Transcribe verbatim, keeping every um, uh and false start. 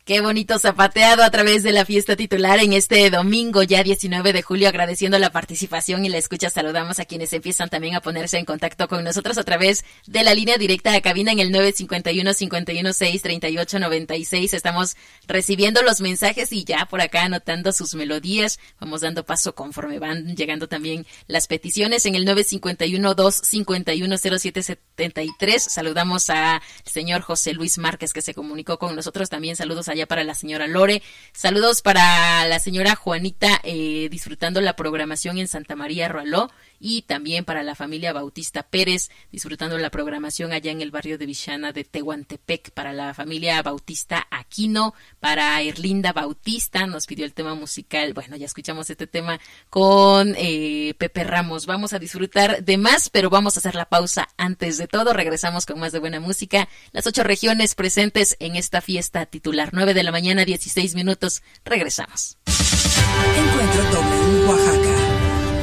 Qué bonito zapateado a través de la fiesta titular en este domingo, ya diecinueve de julio, agradeciendo la participación y la escucha. Saludamos a quienes empiezan también a ponerse en contacto con nosotros a través de la línea directa de cabina en el nueve cinco uno, cinco uno seis, tres ocho nueve seis. Estamos recibiendo los mensajes y ya por acá anotando sus melodías. Vamos dando paso conforme van llegando también las peticiones en el nueve cinco uno, dos cinco uno, cero siete siete tres. Saludamos al señor José Luis Márquez que se comunicó con nosotros. También saludos allá para la señora Lore, saludos para la señora Juanita, eh, disfrutando la programación en Santa María Roaló, y también para la familia Bautista Pérez, disfrutando la programación allá en el barrio de Villana de Tehuantepec, para la familia Bautista Aquino, para Erlinda Bautista, nos pidió el tema musical, bueno, ya escuchamos este tema con eh, Pepe Ramos. Vamos a disfrutar de más, pero vamos a hacer la pausa antes de todo. Regresamos con más de buena música, las ocho regiones presentes en esta fiesta titular. Nueve de la mañana, dieciséis minutos, regresamos.